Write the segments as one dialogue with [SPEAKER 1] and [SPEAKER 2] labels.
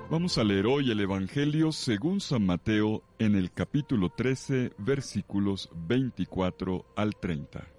[SPEAKER 1] Vamos a leer hoy el Evangelio según San Mateo en el capítulo 13, versículos 24 al 30.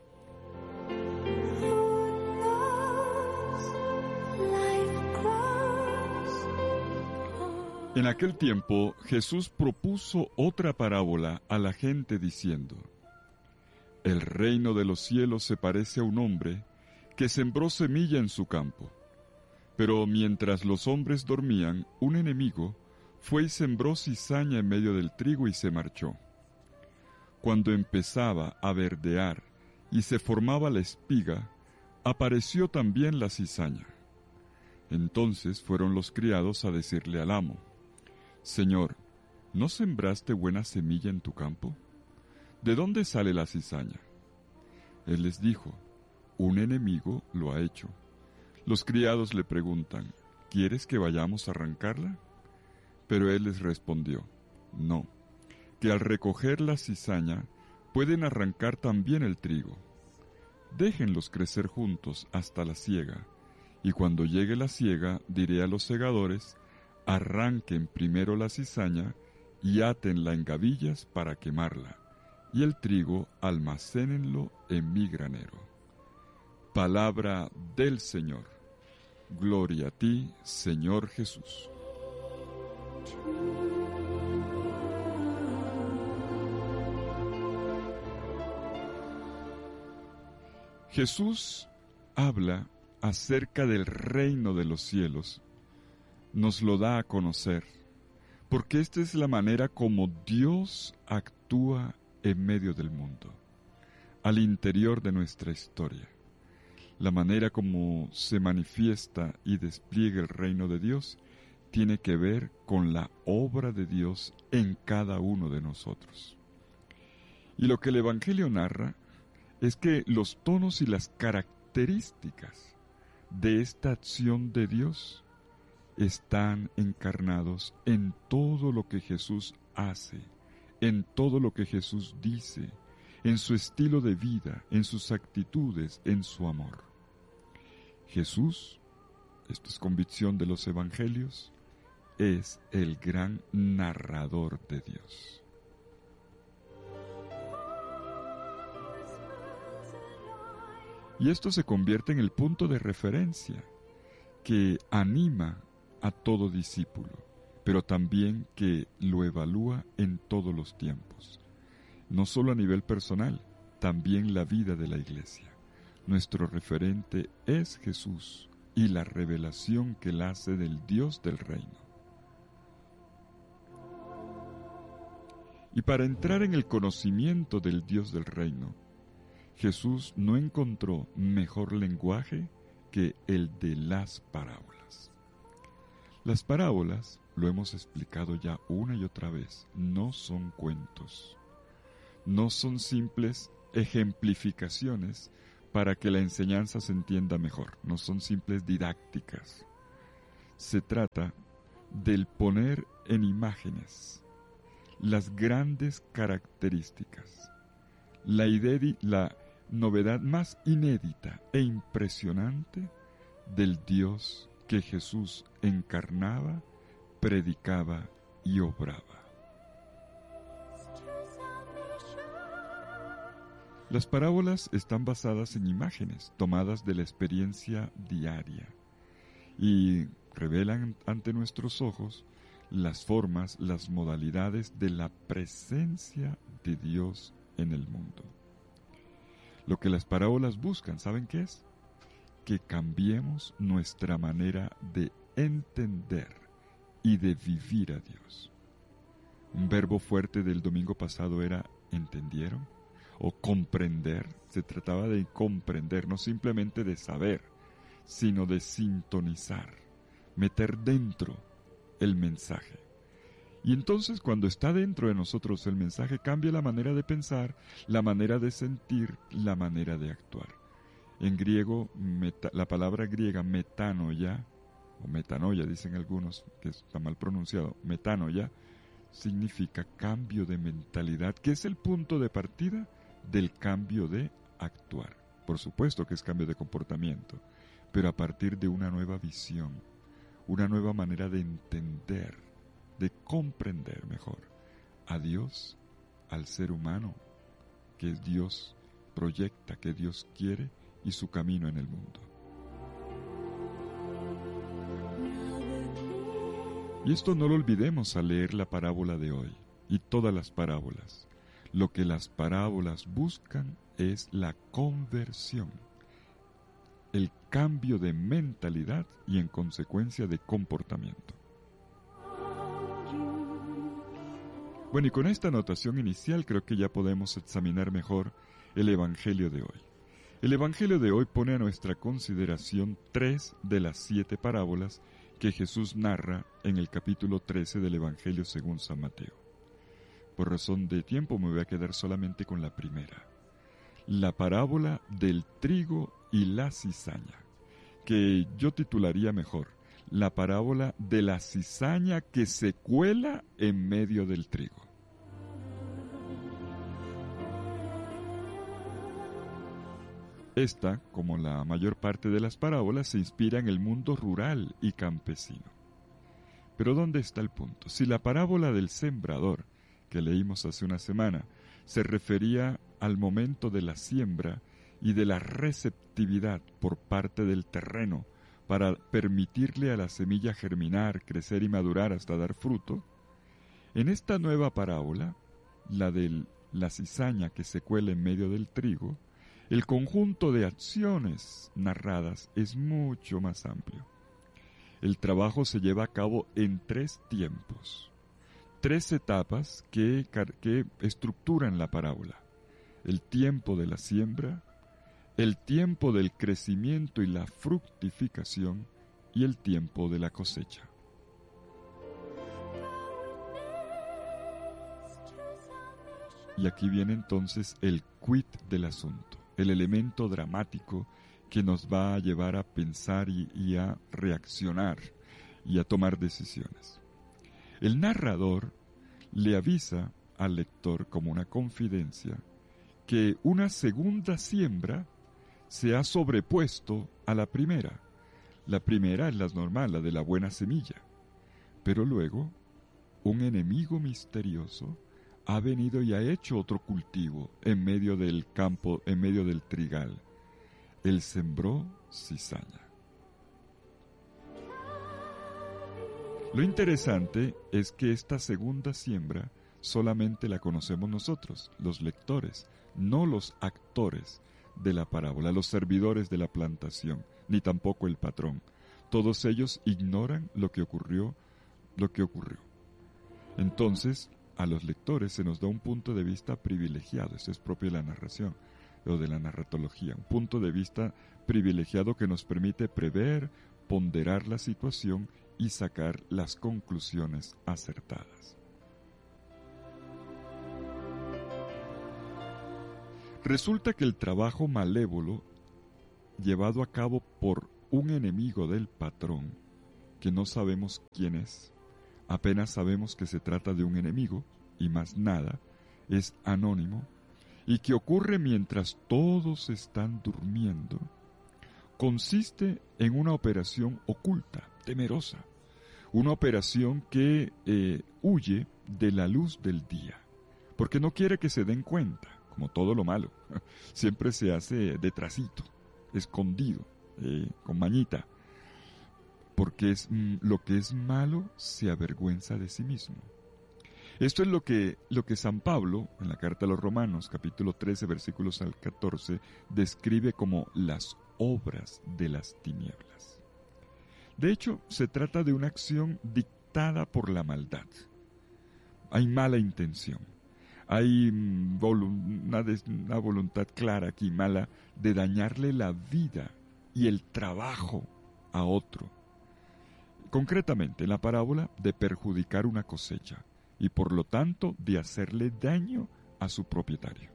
[SPEAKER 1] En aquel tiempo, Jesús propuso otra parábola a la gente diciendo: El reino de los cielos se parece a un hombre que sembró semilla en su campo. Pero mientras los hombres dormían, un enemigo fue y sembró cizaña en medio del trigo y se marchó. Cuando empezaba a verdear y se formaba la espiga, apareció también la cizaña. Entonces fueron los criados a decirle al amo: Señor, ¿no sembraste buena semilla en tu campo? ¿De dónde sale la cizaña? Él les dijo: Un enemigo lo ha hecho. Los criados le preguntan: ¿Quieres que vayamos a arrancarla? Pero él les respondió: No, que al recoger la cizaña pueden arrancar también el trigo. Déjenlos crecer juntos hasta la siega, y cuando llegue la siega diré a los segadores: Arranquen primero la cizaña y átenla en gavillas para quemarla, y el trigo almacénenlo en mi granero. Palabra del Señor. Gloria a ti, Señor Jesús. Jesús habla acerca del reino de los cielos, nos lo da a conocer, porque esta es la manera como Dios actúa en medio del mundo, al interior de nuestra historia. La manera como se manifiesta y despliega el reino de Dios tiene que ver con la obra de Dios en cada uno de nosotros. Y lo que el Evangelio narra es que los tonos y las características de esta acción de Dios están encarnados en todo lo que Jesús hace, en todo lo que Jesús dice, en su estilo de vida, en sus actitudes, en su amor. Jesús, esto es convicción de los evangelios, es el gran narrador de Dios. Y esto se convierte en el punto de referencia que anima a todo discípulo, pero también que lo evalúa en todos los tiempos, no solo a nivel personal, también la vida de la iglesia. Nuestro referente es Jesús y la revelación que él hace del Dios del reino. Y para entrar en el conocimiento del Dios del reino, Jesús no encontró mejor lenguaje que el de las parábolas. Las parábolas, lo hemos explicado ya una y otra vez, no son cuentos, no son simples ejemplificaciones para que la enseñanza se entienda mejor, no son simples didácticas. Se trata del poner en imágenes las grandes características, la novedad más inédita e impresionante del Dios que Jesús encarnaba, predicaba y obraba. Las parábolas están basadas en imágenes tomadas de la experiencia diaria y revelan ante nuestros ojos las formas, las modalidades de la presencia de Dios en el mundo. Lo que las parábolas buscan, ¿saben qué es? Que cambiemos nuestra manera de entender y de vivir a Dios. Un verbo fuerte del domingo pasado era ¿entendieron? O comprender. Se trataba de comprender, no simplemente de saber, sino de sintonizar, meter dentro el mensaje. Y entonces cuando está dentro de nosotros el mensaje, cambia la manera de pensar, la manera de sentir, la manera de actuar. En griego, la palabra griega metanoia, o metanoia dicen algunos, que está mal pronunciado, metanoia, significa cambio de mentalidad, que es el punto de partida del cambio de actuar. Por supuesto que es cambio de comportamiento, pero a partir de una nueva visión, una nueva manera de entender, de comprender mejor a Dios, al ser humano que Dios proyecta, que Dios quiere y su camino en el mundo. Y esto no lo olvidemos al leer la parábola de hoy y todas las parábolas. Lo que las parábolas buscan es la conversión, el cambio de mentalidad y en consecuencia de comportamiento. Bueno, y con esta anotación inicial creo que ya podemos examinar mejor el Evangelio de hoy. El Evangelio de hoy pone a nuestra consideración 3 de las 7 parábolas que Jesús narra en el capítulo 13 del Evangelio según San Mateo. Por razón de tiempo me voy a quedar solamente con la primera, la parábola del trigo y la cizaña, que yo titularía mejor, la parábola de la cizaña que se cuela en medio del trigo. Esta, como la mayor parte de las parábolas, se inspira en el mundo rural y campesino. Pero ¿dónde está el punto? Si la parábola del sembrador, que leímos hace una semana, se refería al momento de la siembra y de la receptividad por parte del terreno para permitirle a la semilla germinar, crecer y madurar hasta dar fruto, en esta nueva parábola, la de la cizaña que se cuela en medio del trigo, el conjunto de acciones narradas es mucho más amplio. El trabajo se lleva a cabo en 3 tiempos, 3 etapas que estructuran la parábola: el tiempo de la siembra, el tiempo del crecimiento y la fructificación y el tiempo de la cosecha. Y aquí viene entonces el quid del asunto, el elemento dramático que nos va a llevar a pensar y a reaccionar y a tomar decisiones. El narrador le avisa al lector como una confidencia que una segunda siembra se ha sobrepuesto a la primera. La primera es la normal, la de la buena semilla. Pero luego, un enemigo misterioso ha venido y ha hecho otro cultivo en medio del campo, en medio del trigal. Él sembró cizaña. Lo interesante es que esta segunda siembra solamente la conocemos nosotros, los lectores, no los actores de la parábola, los servidores de la plantación, ni tampoco el patrón. Todos ellos ignoran lo que ocurrió. Entonces, a los lectores se nos da un punto de vista privilegiado, eso es propio de la narración o de la narratología, un punto de vista privilegiado que nos permite prever, ponderar la situación y sacar las conclusiones acertadas. Resulta que el trabajo malévolo llevado a cabo por un enemigo del patrón, que no sabemos quién es, apenas sabemos que se trata de un enemigo y más nada, es anónimo, y que ocurre mientras todos están durmiendo, consiste en una operación oculta, temerosa, una operación que huye de la luz del día, porque no quiere que se den cuenta, como todo lo malo, siempre se hace detrásito, escondido, con mañita, porque lo que es malo se avergüenza de sí mismo. Esto es lo que San Pablo, en la carta a los Romanos, capítulo 13, versículos al 14, describe como las obras de las tinieblas. De hecho, se trata de una acción dictada por la maldad. Hay mala intención. Hay una voluntad clara aquí, mala, de dañarle la vida y el trabajo a otro. Concretamente, en la parábola, de perjudicar una cosecha y por lo tanto de hacerle daño a su propietario.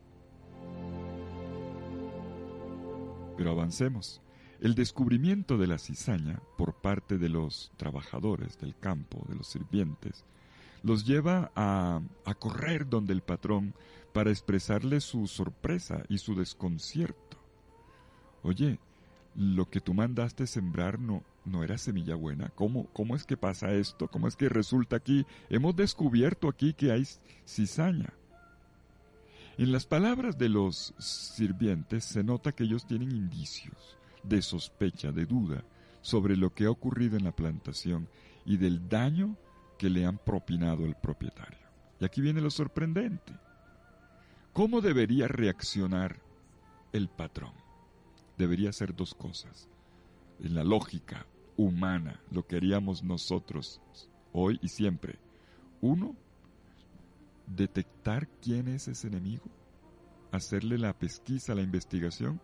[SPEAKER 1] Pero avancemos. El descubrimiento de la cizaña por parte de los trabajadores del campo, de los sirvientes, los lleva a correr donde el patrón para expresarle su sorpresa y su desconcierto. Oye, lo que tú mandaste sembrar no no era semilla buena. ¿Cómo es que pasa esto? ¿Cómo es que resulta aquí? Hemos descubierto aquí que hay cizaña. En las palabras de los sirvientes se nota que ellos tienen indicios de sospecha, de duda, sobre lo que ha ocurrido en la plantación y del daño que le han propinado el propietario. Y aquí viene lo sorprendente. ¿Cómo debería reaccionar el patrón? Debería hacer dos cosas. En la lógica humana, lo que haríamos nosotros hoy y siempre. Uno, detectar quién es ese enemigo, hacerle la pesquisa, la investigación,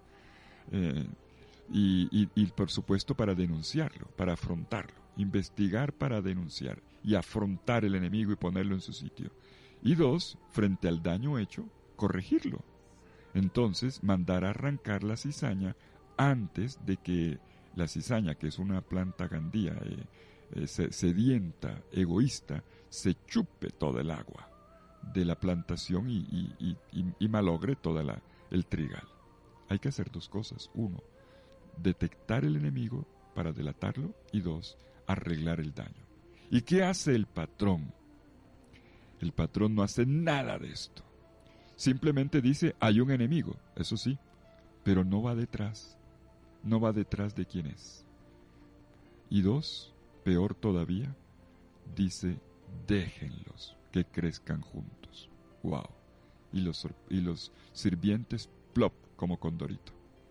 [SPEAKER 1] y por supuesto para denunciarlo, para afrontarlo. Investigar para denunciar y afrontar el enemigo y ponerlo en su sitio. Y dos, frente al daño hecho, corregirlo. Entonces, mandar a arrancar la cizaña antes de que la cizaña, que es una planta gandía, sedienta, egoísta, se chupe toda el agua de la plantación y malogre todo el trigal. Hay que hacer dos cosas. Uno, detectar el enemigo para delatarlo, y dos, arreglar el daño. ¿Y qué hace el patrón? El patrón no hace nada de esto. Simplemente dice, hay un enemigo, eso sí, pero no va detrás de quién es. Y dos, peor todavía, dice, déjenlos que crezcan juntos. ¡Wow! Y los sirvientes, plop, como condorito.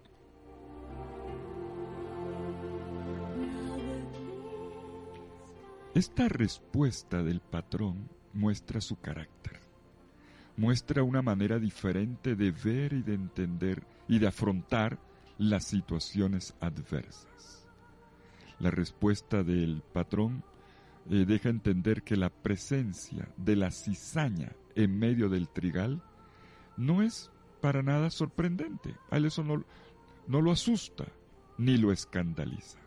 [SPEAKER 1] Esta respuesta del patrón muestra su carácter. Muestra una manera diferente de ver y de entender y de afrontar las situaciones adversas. La respuesta del patrón deja entender que la presencia de la cizaña en medio del trigal no es para nada sorprendente. A él eso no lo asusta ni lo escandaliza.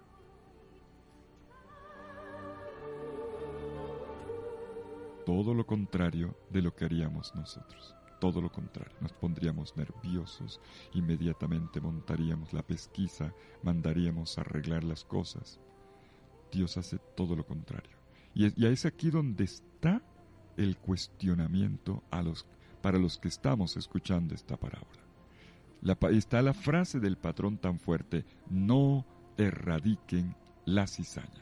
[SPEAKER 1] Todo lo contrario de lo que haríamos nosotros. Todo lo contrario. Nos pondríamos nerviosos, inmediatamente montaríamos la pesquisa, mandaríamos a arreglar las cosas. Dios hace todo lo contrario. Y es aquí donde está el cuestionamiento para los que estamos escuchando esta parábola. Está la frase del patrón tan fuerte: no erradiquen la cizaña.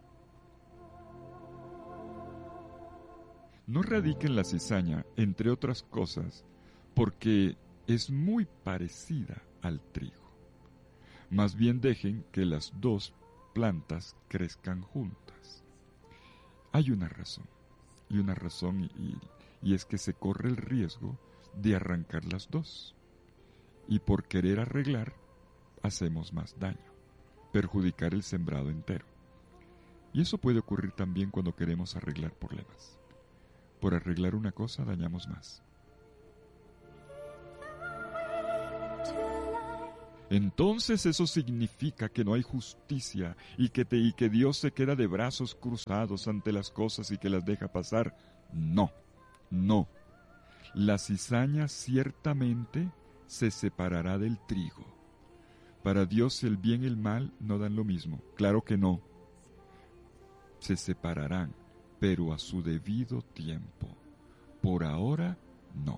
[SPEAKER 1] No erradiquen la cizaña, entre otras cosas, porque es muy parecida al trigo. Más bien dejen que las dos plantas crezcan juntas. Hay una razón, y es que se corre el riesgo de arrancar las dos. Y por querer arreglar, hacemos más daño, perjudicar el sembrado entero. Y eso puede ocurrir también cuando queremos arreglar problemas. Por arreglar una cosa dañamos más. Entonces eso significa que no hay justicia y que Dios se queda de brazos cruzados ante las cosas y que las deja pasar. No. La cizaña ciertamente se separará del trigo. Para Dios el bien y el mal no dan lo mismo. Claro que no. Se separarán, pero a su debido tiempo. Por ahora, no.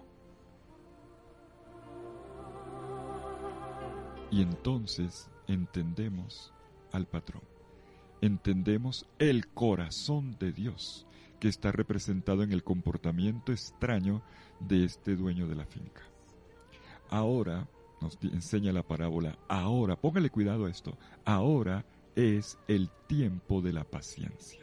[SPEAKER 1] Y entonces entendemos al patrón. Entendemos el corazón de Dios, que está representado en el comportamiento extraño de este dueño de la finca. Ahora, nos enseña la parábola, ahora, póngale cuidado a esto, ahora es el tiempo de la paciencia.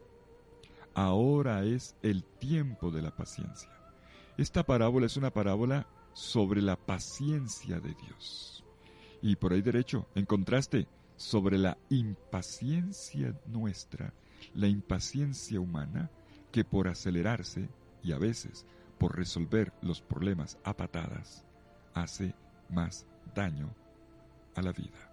[SPEAKER 1] Ahora es el tiempo de la paciencia. Esta parábola es una parábola sobre la paciencia de Dios. Y por ahí derecho, en contraste, sobre la impaciencia nuestra, la impaciencia humana, que por acelerarse y a veces por resolver los problemas a patadas, hace más daño a la vida.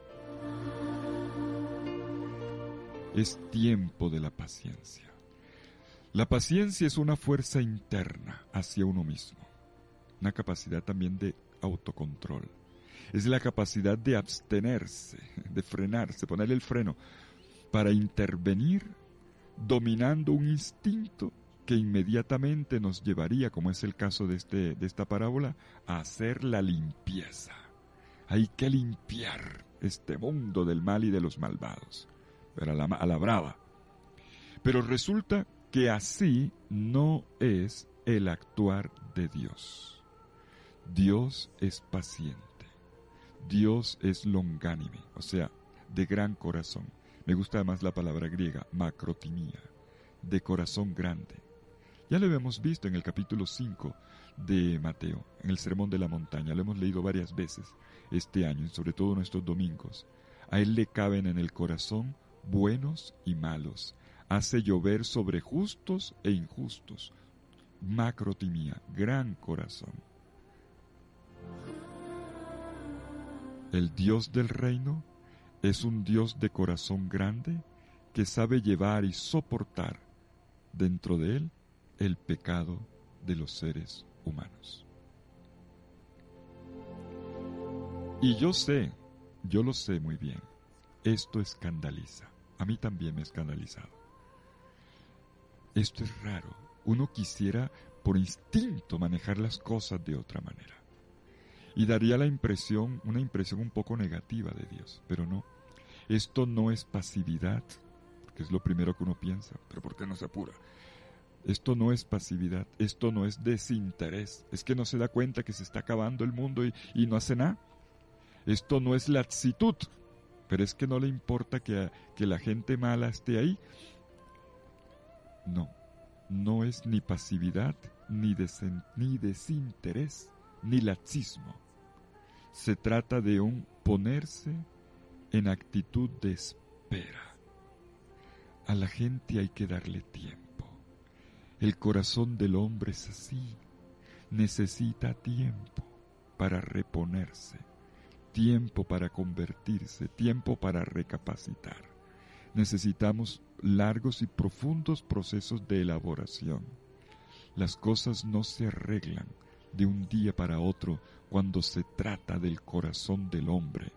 [SPEAKER 1] Es tiempo de la paciencia. La paciencia es una fuerza interna hacia uno mismo, una capacidad también de autocontrol. Es la capacidad de abstenerse, de frenarse, ponerle el freno, para intervenir dominando un instinto que inmediatamente nos llevaría, como es el caso de esta parábola, a hacer la limpieza. Hay que limpiar este mundo del mal y de los malvados, pero a la brava. Pero resulta que así no es el actuar de Dios. Dios es paciente. Dios es longánime, o sea, de gran corazón. Me gusta además la palabra griega, macrotimía, de corazón grande. Ya lo hemos visto en el capítulo 5 de Mateo, en el Sermón de la Montaña. Lo hemos leído varias veces este año, sobre todo en estos domingos. A Él le caben en el corazón buenos y malos. Hace llover sobre justos e injustos. Macrotimía, gran corazón. El Dios del reino es un Dios de corazón grande que sabe llevar y soportar dentro de Él el pecado de los seres humanos. Y yo lo sé muy bien, esto escandaliza. A mí también me ha escandalizado. Esto es raro. Uno quisiera por instinto manejar las cosas de otra manera. Y daría una impresión un poco negativa de Dios, pero no. Esto no es pasividad, que es lo primero que uno piensa, pero ¿por qué no se apura? Esto no es pasividad, esto no es desinterés, es que no se da cuenta que se está acabando el mundo y no hace nada. Esto no es laxitud, pero es que no le importa que la gente mala esté ahí. No es ni pasividad, ni desinterés, ni laxismo. Se trata de un ponerse en actitud de espera. A la gente hay que darle tiempo. El corazón del hombre es así. Necesita tiempo para reponerse, tiempo para convertirse, tiempo para recapacitar. Necesitamos largos y profundos procesos de elaboración. Las cosas no se arreglan de un día para otro cuando se trata del corazón del hombre.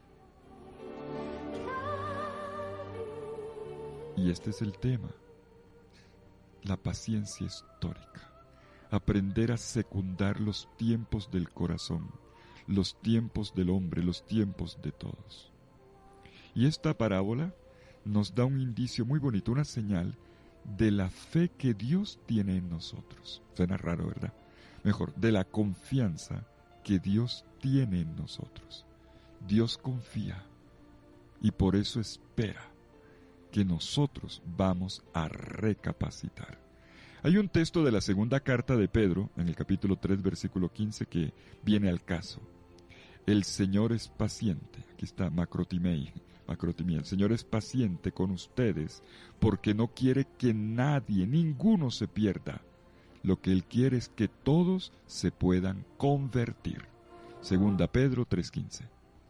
[SPEAKER 1] Y este es el tema, la paciencia histórica. Aprender a secundar los tiempos del corazón, los tiempos del hombre, los tiempos de todos. Y esta parábola nos da un indicio muy bonito, una señal de la fe que Dios tiene en nosotros. Suena raro, ¿verdad? Mejor, de la confianza que Dios tiene en nosotros. Dios confía y por eso espera que nosotros vamos a recapacitar. Hay un texto de la segunda carta de Pedro, en el capítulo 3, versículo 15, que viene al caso. El Señor es paciente. Aquí está macrotimía. El Señor es paciente con ustedes porque no quiere que nadie, ninguno se pierda. Lo que Él quiere es que todos se puedan convertir. Segunda Pedro 3:15.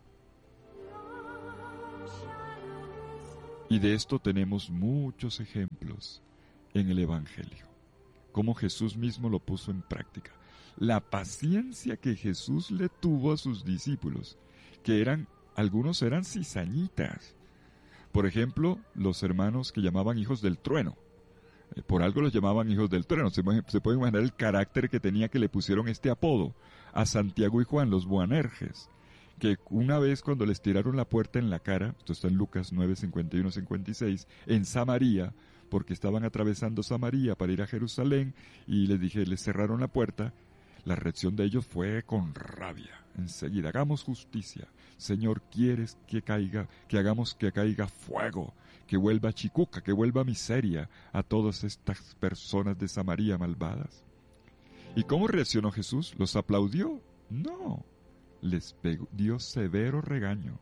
[SPEAKER 1] Y de esto tenemos muchos ejemplos en el Evangelio, como Jesús mismo lo puso en práctica. La paciencia que Jesús le tuvo a sus discípulos, que algunos eran cizañitas. Por ejemplo, los hermanos que llamaban hijos del trueno. Por algo los llamaban hijos del trueno. Se puede imaginar el carácter que tenía que le pusieron este apodo a Santiago y Juan, los Boanerges, que una vez cuando les tiraron la puerta en la cara, esto está en Lucas 9, 51-56, en Samaria, porque estaban atravesando Samaria para ir a Jerusalén, y les cerraron la puerta, la reacción de ellos fue con rabia. Enseguida, hagamos justicia. Señor, ¿quieres que hagamos que caiga fuego, que vuelva chicuca, que vuelva miseria a todas estas personas de Samaria malvadas? ¿Y cómo reaccionó Jesús? ¿Los aplaudió? No. Les dio severo regaño.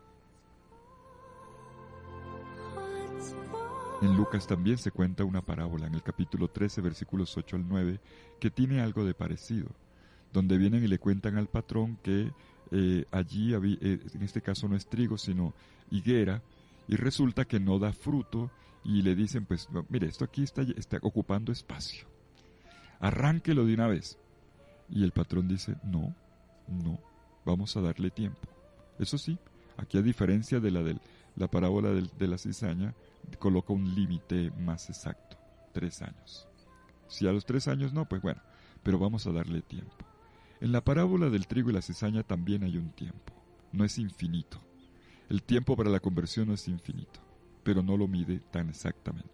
[SPEAKER 1] En Lucas también se cuenta una parábola en el capítulo 13, versículos 8 al 9, que tiene algo de parecido, donde vienen y le cuentan al patrón que allí había, en este caso no es trigo, sino higuera, y resulta que no da fruto, y le dicen, pues, no, mire, esto aquí está ocupando espacio. Arránquelo de una vez. Y el patrón dice, no, vamos a darle tiempo. Eso sí, aquí a diferencia de la La parábola de la cizaña coloca un límite más exacto, 3 años. Si a los 3 años no, pues bueno, pero vamos a darle tiempo. En la parábola del trigo y la cizaña también hay un tiempo, no es infinito. El tiempo para la conversión no es infinito, pero no lo mide tan exactamente.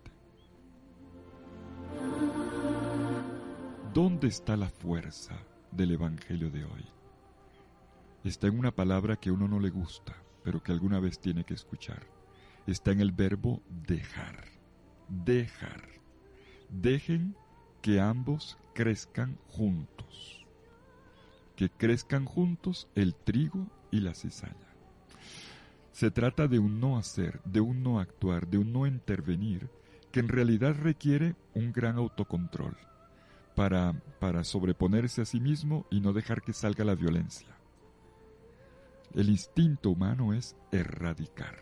[SPEAKER 1] ¿Dónde está la fuerza del Evangelio de hoy? Está en una palabra que a uno no le gusta, pero que alguna vez tiene que escuchar. Está en el verbo dejar. Dejar. Dejen que ambos crezcan juntos. Que crezcan juntos el trigo y la cizaña. Se trata de un no hacer, de un no actuar, de un no intervenir, que en realidad requiere un gran autocontrol para sobreponerse a sí mismo y no dejar que salga la violencia. El instinto humano es erradicar.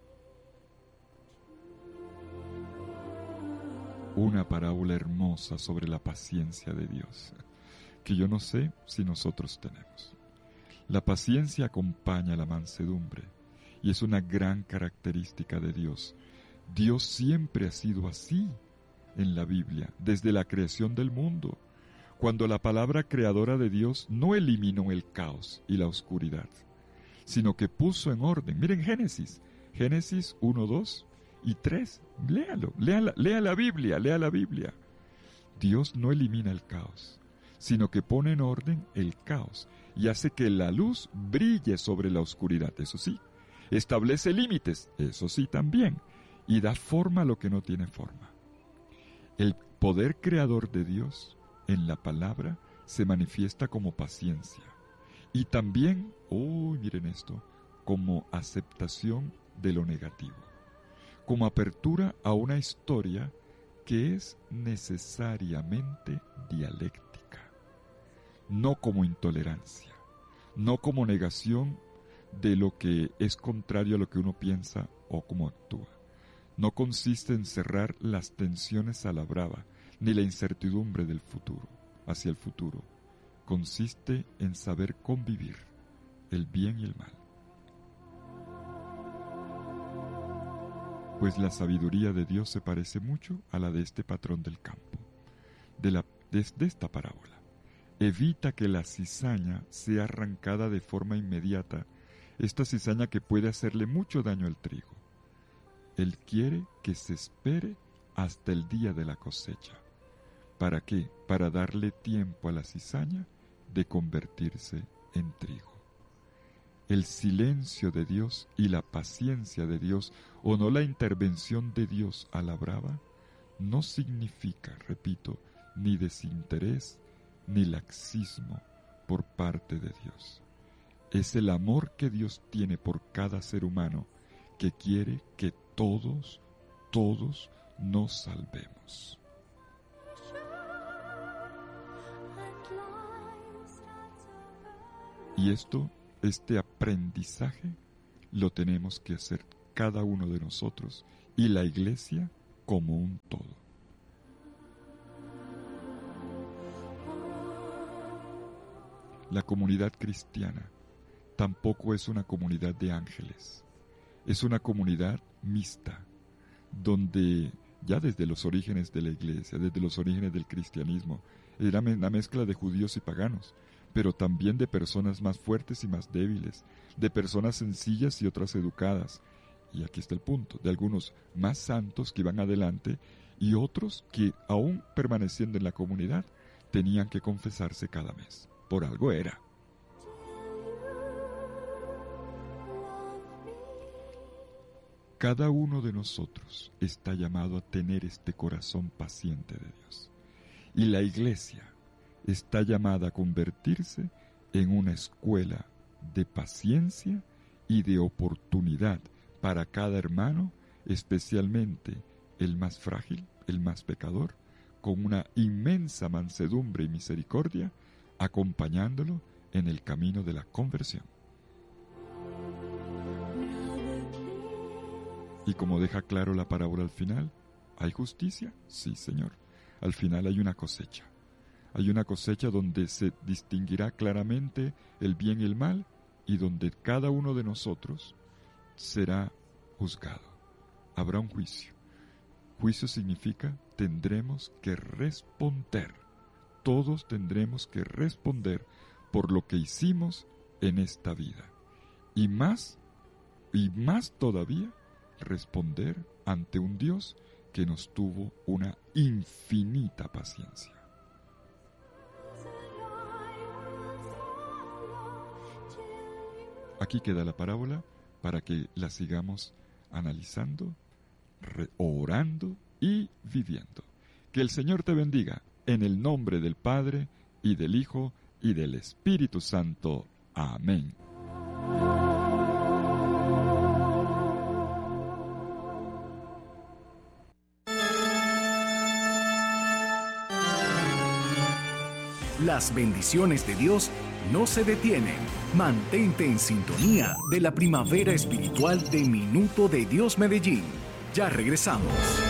[SPEAKER 1] Una parábola hermosa sobre la paciencia de Dios, que yo no sé si nosotros tenemos. La paciencia acompaña la mansedumbre y es una gran característica de Dios. Dios siempre ha sido así en la Biblia, desde la creación del mundo, cuando la palabra creadora de Dios no eliminó el caos y la oscuridad, sino que puso en orden. Miren Génesis 1, 2 y 3. Léalo, lea la Biblia. Dios no elimina el caos, sino que pone en orden el caos y hace que la luz brille sobre la oscuridad, eso sí. Establece límites, eso sí también, y da forma a lo que no tiene forma. El poder creador de Dios en la palabra se manifiesta como paciencia y también, miren esto, como aceptación de lo negativo, como apertura a una historia que es necesariamente dialéctica, no como intolerancia, no como negación de lo que es contrario a lo que uno piensa o cómo actúa. No consiste en cerrar las tensiones a la brava, ni la incertidumbre del futuro, hacia el futuro. Consiste en saber convivir el bien y el mal. Pues la sabiduría de Dios se parece mucho a la de este patrón del campo, de esta parábola. Evita que la cizaña sea arrancada de forma inmediata, esta cizaña que puede hacerle mucho daño al trigo. Él quiere que se espere hasta el día de la cosecha. ¿Para qué? Para darle tiempo a la cizaña de convertirse en trigo. El silencio de Dios y la paciencia de Dios, o no la intervención de Dios a la brava, no significa, repito, ni desinterés ni laxismo por parte de Dios. Es el amor que Dios tiene por cada ser humano que quiere que todos nos salvemos. Y este aprendizaje lo tenemos que hacer cada uno de nosotros y la Iglesia como un todo. La comunidad cristiana tampoco es una comunidad de ángeles, es una comunidad mixta, donde ya desde los orígenes de la Iglesia, desde los orígenes del cristianismo, era una mezcla de judíos y paganos, pero también de personas más fuertes y más débiles, de personas sencillas y otras educadas. Y aquí está el punto, de algunos más santos que iban adelante y otros que, aún permaneciendo en la comunidad, tenían que confesarse cada mes. Por algo era. Cada uno de nosotros está llamado a tener este corazón paciente de Dios. Y la Iglesia está llamada a convertirse en una escuela de paciencia y de oportunidad para cada hermano, especialmente el más frágil, el más pecador, con una inmensa mansedumbre y misericordia, acompañándolo en el camino de la conversión. Y como deja claro la parábola al final, ¿hay justicia? Sí, Señor. Al final hay una cosecha. Hay una cosecha donde se distinguirá claramente el bien y el mal y donde cada uno de nosotros será juzgado. Habrá un juicio. Juicio significa tendremos que responder. Todos tendremos que responder por lo que hicimos en esta vida. Y más todavía, responder ante un Dios que nos tuvo una infinita paciencia. Aquí queda la parábola para que la sigamos analizando, orando y viviendo. Que el Señor te bendiga en el nombre del Padre y del Hijo y del Espíritu Santo. Amén.
[SPEAKER 2] Las bendiciones de Dios no se detienen. Mantente en sintonía de la primavera espiritual de Minuto de Dios Medellín. Ya regresamos.